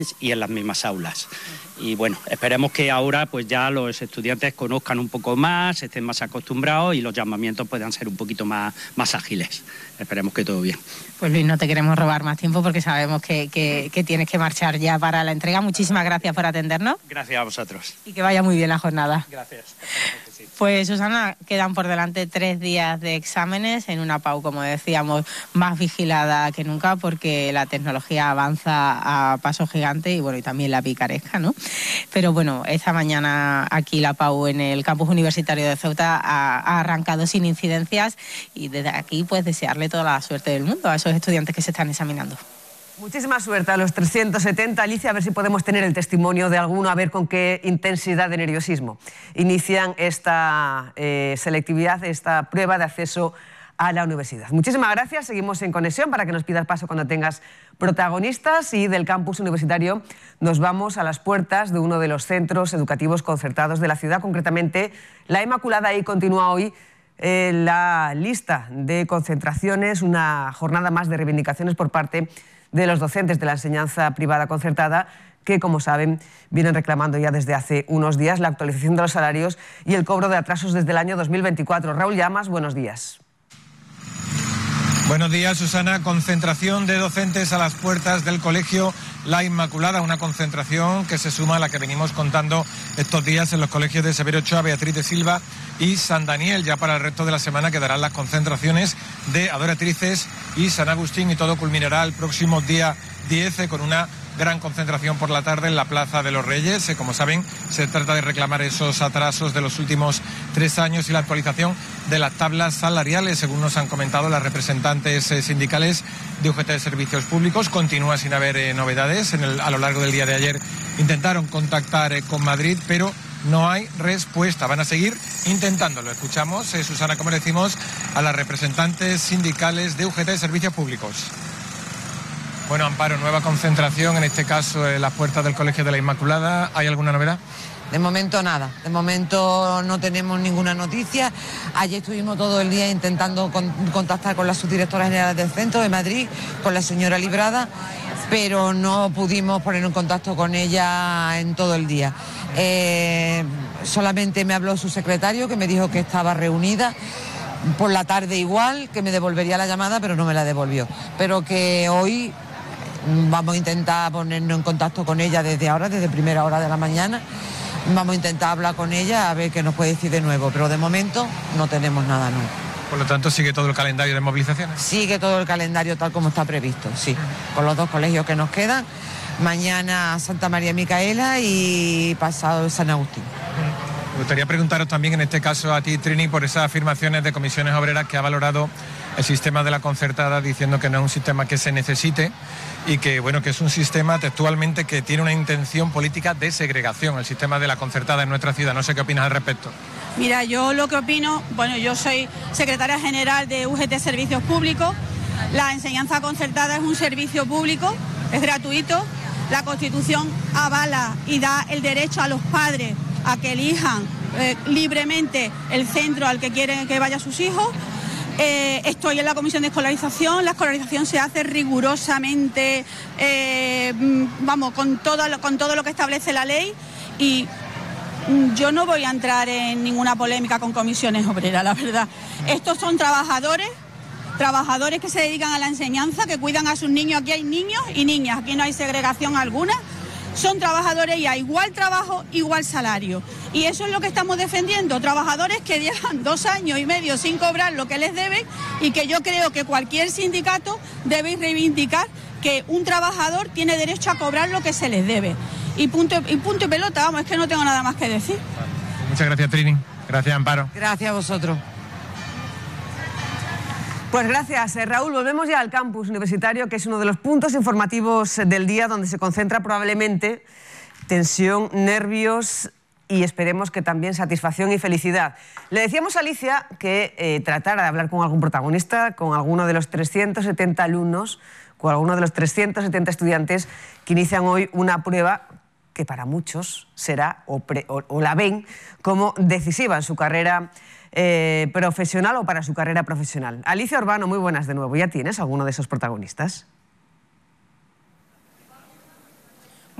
y en las mismas aulas. Y bueno, esperemos que ahora pues ya los estudiantes conozcan un poco más, estén más acostumbrados y los llamamientos puedan ser un poquito más ágiles. Esperemos que todo bien. Pues Luis, no te queremos robar más tiempo porque sabemos que tienes que marchar ya para la entrega. Muchísimas gracias por atendernos. Gracias a vosotros. Y que vaya muy bien la jornada. Gracias. Sí. Pues Susana, quedan por delante 3 días de exámenes en una PAU, como decíamos, más vigilada que nunca porque la tecnología avanza a paso gigante y bueno, y también la picaresca, ¿no? Pero bueno, esta mañana aquí la PAU en el campus universitario de Ceuta ha arrancado sin incidencias y desde aquí pues desearle toda la suerte del mundo a esos estudiantes que se están examinando. Muchísima suerte a los 370. Alicia, a ver si podemos tener el testimonio de alguno, a ver con qué intensidad de nerviosismo inician esta selectividad, esta prueba de acceso a la universidad. Muchísimas gracias, seguimos en conexión para que nos pidas paso cuando tengas protagonistas y del campus universitario nos vamos a las puertas de uno de los centros educativos concertados de la ciudad, concretamente la Inmaculada. Y continúa hoy la lista de concentraciones, una jornada más de reivindicaciones por parte de los docentes de la enseñanza privada concertada que, como saben, vienen reclamando ya desde hace unos días la actualización de los salarios y el cobro de atrasos desde el año 2024. Raúl Llamas, buenos días. Buenos días, Susana. Concentración de docentes a las puertas del colegio La Inmaculada, una concentración que se suma a la que venimos contando estos días en los colegios de Severo Ochoa, Beatriz de Silva y San Daniel. Ya para el resto de la semana quedarán las concentraciones de Adoratrices y San Agustín y todo culminará el próximo día 10 con una gran concentración por la tarde en la Plaza de los Reyes. Como saben, se trata de reclamar esos atrasos de los últimos 3 años y la actualización de las tablas salariales. Según nos han comentado las representantes sindicales de UGT de Servicios Públicos, continúa sin haber novedades. A lo largo del día de ayer intentaron contactar con Madrid, pero no hay respuesta. Van a seguir intentándolo. Escuchamos, Susana, como decimos, a las representantes sindicales de UGT de Servicios Públicos. Bueno, Amparo, nueva concentración, en este caso en las puertas del Colegio de la Inmaculada. ¿Hay alguna novedad? De momento nada, de momento no tenemos ninguna noticia. Ayer estuvimos todo el día intentando contactar con la subdirectora general del centro de Madrid, con la señora Librada, pero no pudimos poner en contacto con ella en todo el día. Solamente me habló su secretario, que me dijo que estaba reunida. Por la tarde igual, que me devolvería la llamada, pero no me la devolvió. Pero que hoy vamos a intentar ponernos en contacto con ella desde ahora, desde primera hora de la mañana. Vamos a intentar hablar con ella a ver qué nos puede decir de nuevo, pero de momento no tenemos nada nuevo. Por lo tanto, ¿sigue todo el calendario de movilizaciones? Sigue todo el calendario tal como está previsto, sí. Con los 2 colegios que nos quedan, mañana Santa María Micaela y pasado San Agustín. Me gustaría preguntaros también, en este caso a ti, Trini, por esas afirmaciones de Comisiones Obreras que ha valorado el sistema de la concertada diciendo que no es un sistema que se necesite y que, bueno, que es un sistema textualmente que tiene una intención política de segregación, el sistema de la concertada en nuestra ciudad. No sé qué opinas al respecto. Mira, yo lo que opino, bueno, yo soy secretaria general de UGT Servicios Públicos. La enseñanza concertada es un servicio público, es gratuito. La Constitución avala y da el derecho a los padres a que elijan libremente el centro al que quieren que vayan sus hijos. Estoy en la comisión de escolarización. La escolarización se hace rigurosamente, con todo lo que establece la ley, y yo no voy a entrar en ninguna polémica con comisiones obreras, la verdad. Estos son trabajadores que se dedican a la enseñanza, que cuidan a sus niños. Aquí hay niños y niñas, aquí no hay segregación alguna. Son trabajadores y a igual trabajo, igual salario. Y eso es lo que estamos defendiendo, trabajadores que llevan 2 años y medio sin cobrar lo que les deben, y que yo creo que cualquier sindicato debe reivindicar que un trabajador tiene derecho a cobrar lo que se les debe. Y punto y pelota, vamos, es que no tengo nada más que decir. Muchas gracias, Trini. Gracias, Amparo. Gracias a vosotros. Pues gracias, Raúl. Volvemos ya al campus universitario, que es uno de los puntos informativos del día donde se concentra probablemente tensión, nervios y esperemos que también satisfacción y felicidad. Le decíamos a Alicia que tratara de hablar con algún protagonista, con alguno de los 370 alumnos, con alguno de los 370 estudiantes que inician hoy una prueba que para muchos será o la ven como decisiva en su carrera profesional o para su carrera profesional. Alicia Urbano, muy buenas de nuevo. ¿Ya tienes alguno de esos protagonistas?